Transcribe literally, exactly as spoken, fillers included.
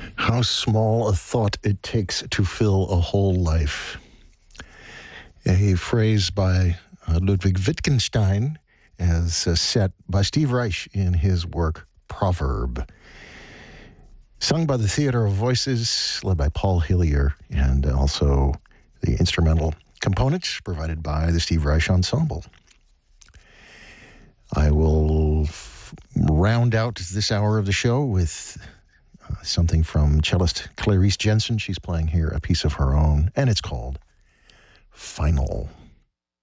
How small a thought it takes to fill a whole life. A phrase by uh, Ludwig Wittgenstein as uh, set by Steve Reich in his work Proverb. Sung by the Theater of Voices, led by Paul Hillier, and also the instrumental components provided by the Steve Reich Ensemble. I will f- round out this hour of the show with uh, something from cellist Clarice Jensen. She's playing here a piece of her own, and it's called Final.